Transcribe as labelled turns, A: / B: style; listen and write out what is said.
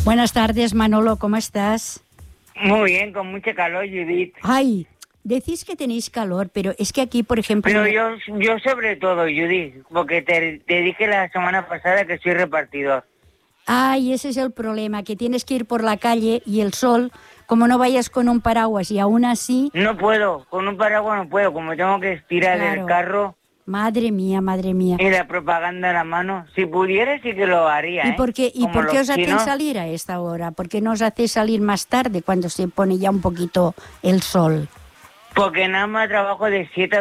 A: Buenas tardes, Manolo, ¿cómo estás?
B: Muy bien, con mucho calor, Judith.
A: Ay, decís que tenéis calor, pero es que aquí, por ejemplo...
B: Pero yo sobre todo, Judith, porque te dije la semana pasada que soy repartidor.
A: Ay, ese es el problema, que tienes que ir por la calle y el sol, como no vayas con un paraguas y aún así...
B: No puedo, con un paraguas no puedo, como tengo que estirar
A: Claro.
B: el carro
A: Madre mía, madre mía.
B: y la propaganda en la mano. Si pudiera sí que lo haría,
A: ¿Y por qué,
B: Como
A: por qué
B: los
A: os hacen
B: chinos.
A: salir a esta hora? ¿Por qué no os hacéis salir más tarde, cuando se pone ya un poquito el sol?
B: Porque nada más trabajo de 7